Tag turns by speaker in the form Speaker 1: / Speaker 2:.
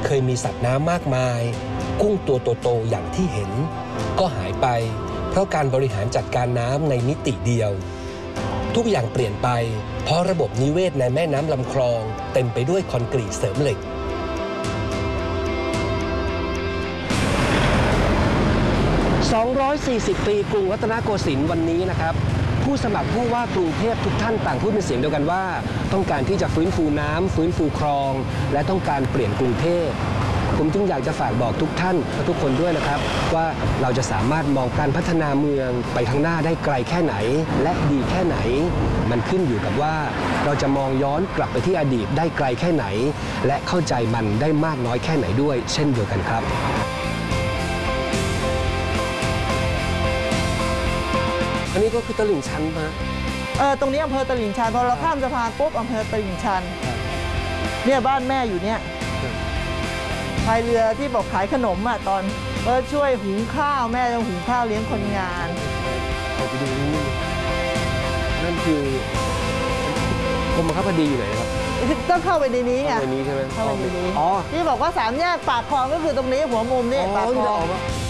Speaker 1: เคยมีสัตว์น้ำมากมายกุ้งตัวโตๆอย่างที่เห็นก็หายไปเพราะการบริหารจัดการน้ำในมิติเดียวทุกอย่างเปลี่ยนไปเพราะระบบนิเวศในแม่น้ำลำคลองเต็มไปด้วยคอนกรีตเสริมเหล็ก240 ปีกรุงรัตนโกสินทร์วันนี้นะครับผู้สมัครผู้ว่ากรุงเทพทุกท่านต่างพูดเป็นเสียงเดียวกันว่าต้องการที่จะฟื้นฟูน้ำฟื้นฟูคลองและต้องการเปลี่ยนกรุงเทพผมจึงอยากจะฝากบอกทุกท่านและทุกคนด้วยนะครับว่าเราจะสามารถมองการพัฒนาเมืองไปข้างหน้าได้ไกลแค่ไหนและดีแค่ไหนมันขึ้นอยู่กับว่าเราจะมองย้อนกลับไปที่อดีตได้ไกลแค่ไหนและเข้าใจมันได้มากน้อยแค่ไหนด้วยเช่นเดียวกันครับอันนี้ก็คือตลิ่งชันมา
Speaker 2: ตรงนี้อำเภอตลิ่งชันพอเราข้ามสะพานปุ๊บอำเภอตลิ่งชันเนี่ยบ้านแม่อยู่เนี่ยพายเรือที่บอกขายขนมอ่ะตอนช่วยหุงข้าวแม่จะหุงข้าวเลี้ยงคนงาน
Speaker 1: ไปดูนี่นั่นคือกรมบังคับคดีอยู่ไหนครับ
Speaker 2: ต้องเข้าไปในนี้ไง
Speaker 1: เข้าไปในนี้ใช่ไหม
Speaker 2: เข้าไปในนี้ที่บอกว่า3 แยกปากคลองก็คือตรงนี้หัวมุมนี่ปากคลอง